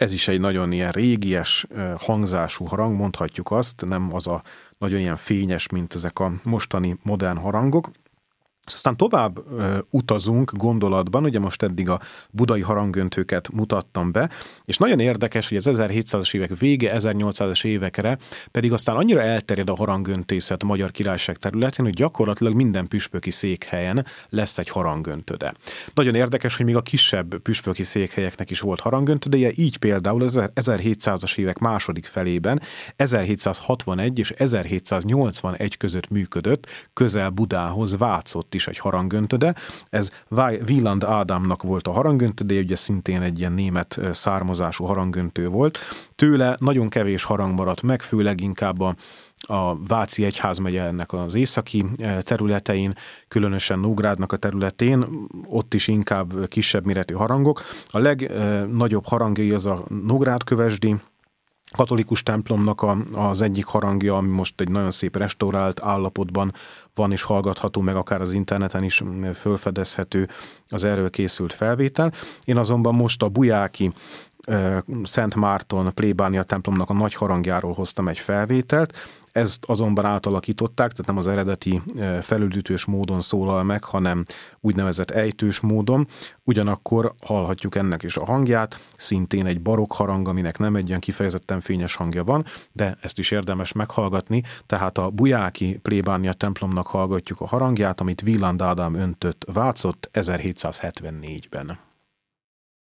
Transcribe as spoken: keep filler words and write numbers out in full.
Ez is egy nagyon ilyen régies hangzású harang, mondhatjuk azt, nem az a nagyon ilyen fényes, mint ezek a mostani modern harangok. Aztán tovább uh, utazunk gondolatban, ugye most eddig a budai haranggöntőket mutattam be, és nagyon érdekes, hogy az ezerhétszázas évek vége, ezernyolcszázas évekre pedig aztán annyira elterjed a haranggöntészet a Magyar Királyság területén, hogy gyakorlatilag minden püspöki székhelyen lesz egy haranggöntöde. Nagyon érdekes, hogy még a kisebb püspöki székhelyeknek is volt haranggöntödeje, így például az ezerhétszázas évek második felében ezerhétszázhatvanegy és ezerhétszáznyolcvanegy között működött közel Budához Vácott is egy haranggöntöde. Ez Wieland Ádámnak volt a haranggöntöde, ugye szintén egy ilyen német származású haranggöntő volt. Tőle nagyon kevés harang maradt meg, főleg inkább a a Váci egyházmegye ennek az északi területein, különösen Nógrádnak a területén, ott is inkább kisebb méretű harangok. A legnagyobb harangjai az a Nógrádkövesdi katolikus templomnak a, az egyik harangja, ami most egy nagyon szép restaurált állapotban van, és hallgatható, meg akár az interneten is fölfedezhető az erről készült felvétel. Én azonban most a bujáki Szent Márton plébánia templomnak a nagy harangjáról hoztam egy felvételt, ezt azonban átalakították, tehát nem az eredeti felüldítős módon szólal meg, hanem úgynevezett ejtős módon. Ugyanakkor hallhatjuk ennek is a hangját, szintén egy barokk harang, aminek nem egy ilyen kifejezetten fényes hangja van, de ezt is érdemes meghallgatni, tehát a bujáki plébánia templomnak hallgatjuk a harangját, amit Wieland Ádám öntött Vácott ezerhétszázhetvennégyben.